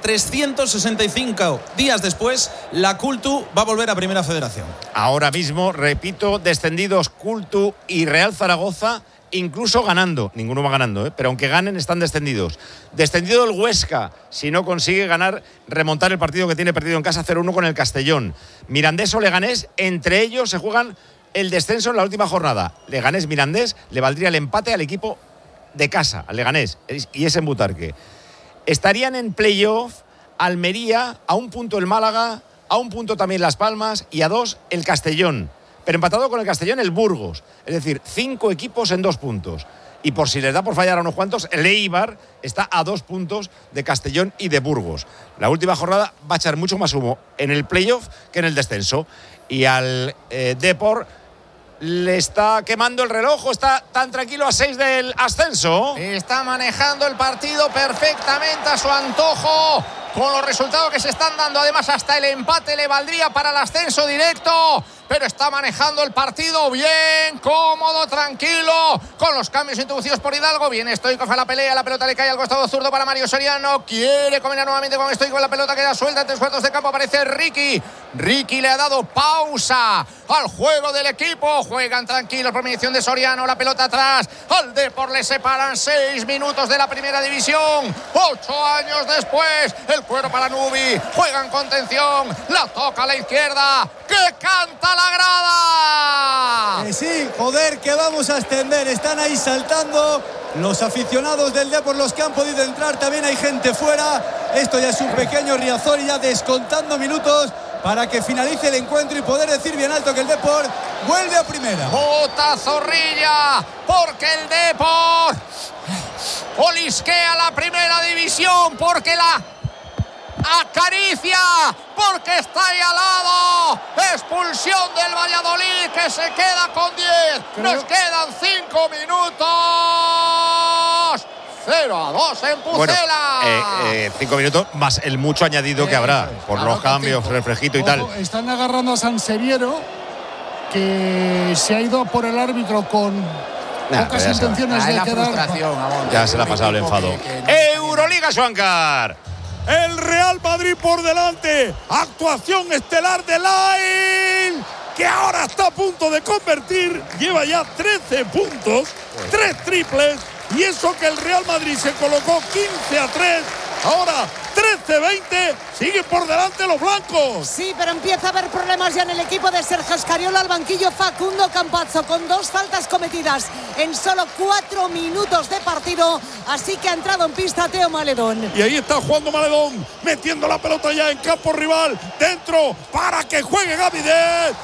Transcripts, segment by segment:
365 días después, la Cultu va a volver a Primera Federación. Ahora mismo, repito, descendidos Cultu y Real Zaragoza, incluso ganando. Ninguno va ganando, pero aunque ganen, están descendidos. Descendido el Huesca, si no consigue ganar, remontar el partido que tiene perdido en casa 0-1 con el Castellón. Mirandés o Leganés, entre ellos se juegan el descenso en la última jornada. Leganés-Mirandés le valdría el empate al equipo de casa, al Leganés, y es en Butarque. Estarían en playoff Almería, a un punto el Málaga, a un punto también Las Palmas y a 2 el Castellón. Pero empatado con el Castellón el Burgos. Es decir, 5 equipos en 2 puntos. Y por si les da por fallar a unos cuantos, el Eibar está a 2 puntos de Castellón y de Burgos. La última jornada va a echar mucho más humo en el playoff que en el descenso. Y al Depor le está quemando el reloj, o está tan tranquilo a 6 del ascenso. Está manejando el partido perfectamente a su antojo, con los resultados que se están dando. Además, hasta el empate le valdría para el ascenso directo. Pero está manejando el partido bien, cómodo, tranquilo, con los cambios introducidos por Hidalgo. Viene Stoikov a la pelea, la pelota le cae al costado zurdo para Mario Soriano. Quiere combinar nuevamente con Stoikov, la pelota queda suelta en 3/4 de campo. Aparece Ricky. Ricky le ha dado pausa al juego del equipo. Juegan tranquilos por mediación de Soriano. La pelota atrás. Al Depor le separan 6 minutos de la primera división. 8 años después, el cuero para Nubi. Juegan contención. La toca a la izquierda. ¡Que canta la grada! Sí, joder, que vamos a ascender. Están ahí saltando los aficionados del Depor, los que han podido entrar. También hay gente fuera. Esto ya es un pequeño Riazor y ya descontando minutos para que finalice el encuentro y poder decir bien alto que el Depor vuelve a primera. Bota Zorrilla, porque el Depor olisquea la primera división, porque la acaricia, porque está ahí al lado. Expulsión del Valladolid, que se queda con 10. Nos quedan 5 minutos. 0-2 en Pucela. Bueno, 5 minutos más el mucho añadido que habrá por los cambios, refresquito y tal. Están agarrando a Sanseriero, que se ha ido por el árbitro con pocas intenciones de quedar. Ya se le ha pasado el enfado. Euroliga, Schwankar. El Real Madrid por delante. Actuación estelar de Lyle, que ahora está a punto de convertir. Lleva ya 13 puntos, 3 triples. Y eso que el Real Madrid se colocó 15-3. Ahora 13-20. Sigue por delante los blancos. Sí, pero empieza a haber problemas ya en el equipo de Sergio Escariola. Al banquillo Facundo Campazzo, con 2 faltas cometidas en solo 4 minutos de partido. Así que ha entrado en pista Teo Maledón. Y ahí está jugando Maledón, metiendo la pelota ya en campo rival. Dentro para que juegue Gavidet.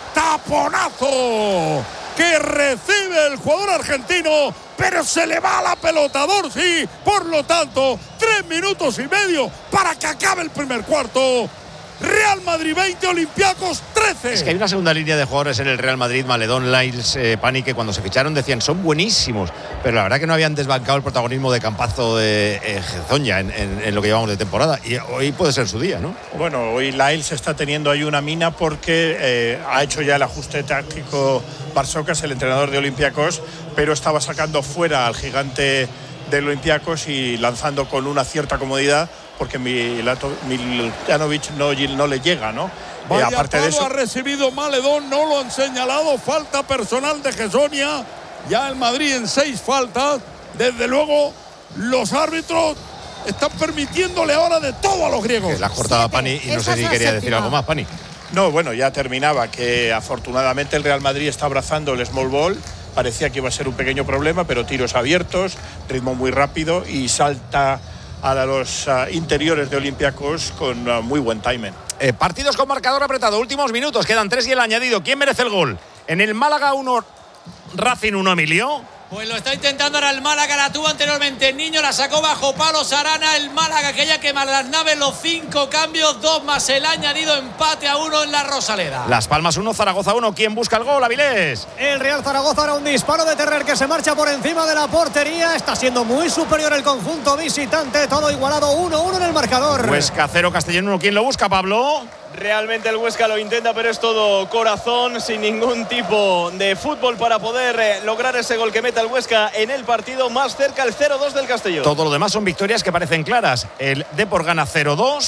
Taponazo que recibe el jugador argentino, pero se le va la pelota a Dorsey. Por lo tanto, 3 minutos y medio para que acabe el primer cuarto. Real Madrid 20, Olympiacos 13. Es que hay una segunda línea de jugadores en el Real Madrid, Maledón, Lyles, Pani, que cuando se ficharon decían son buenísimos, pero la verdad que no habían desbancado el protagonismo de Campazzo, de Gezoña en lo que llevamos de temporada, y hoy puede ser su día, ¿no? Bueno, hoy Lyles está teniendo ahí una mina porque ha hecho ya el ajuste táctico Barsocas, el entrenador de Olympiacos, pero estaba sacando fuera al gigante del Olympiacos y lanzando con una cierta comodidad, porque Miljanovic no le llega, ¿no? Vaya aparte de eso, ha recibido Maledón, no lo han señalado. Falta personal de Gezonia. Ya el Madrid en 6 faltas. Desde luego, los árbitros están permitiéndole ahora de todo a los griegos. Que la ha cortado a Pani y no sé si quería decir algo más, Pani. No, bueno, ya terminaba, que afortunadamente el Real Madrid está abrazando el small ball. Parecía que iba a ser un pequeño problema, pero tiros abiertos, ritmo muy rápido y salta a los interiores de Olympiacos con muy buen timing. Partidos con marcador apretado, últimos minutos, quedan 3 y el añadido. ¿Quién merece el gol? En el Málaga 1, Racing 1, Emilio. Pues lo está intentando ahora el Málaga, la tuvo anteriormente el Niño, la sacó bajo palos Arana. El Málaga que ya quema las naves, los 5 cambios, 2 más el añadido, empate a 1 en la Rosaleda. Las Palmas 1, Zaragoza 1. ¿Quién busca el gol, Avilés? El Real Zaragoza, era un disparo de Terrer que se marcha por encima de la portería. Está siendo muy superior el conjunto visitante, todo igualado, 1-1 en el marcador. Huesca 0, Castellón 1. ¿Quién lo busca, Pablo? Realmente el Huesca lo intenta, pero es todo corazón, sin ningún tipo de fútbol para poder lograr ese gol que meta el Huesca en el partido. Más cerca el 0-2 del Castellón. Todo lo demás son victorias que parecen claras. El Depor gana 0-2.